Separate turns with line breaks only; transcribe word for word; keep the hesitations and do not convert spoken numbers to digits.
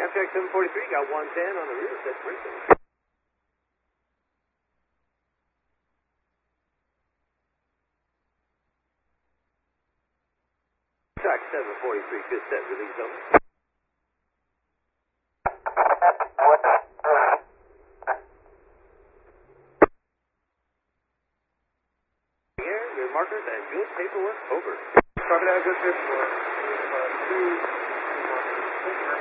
Contract seven forty-three, got one ten on the rear, set Princeton. Track seven forty-three, good set, release over. Air, your markers and good paperwork over.
Crocodile, good fish for uh, two.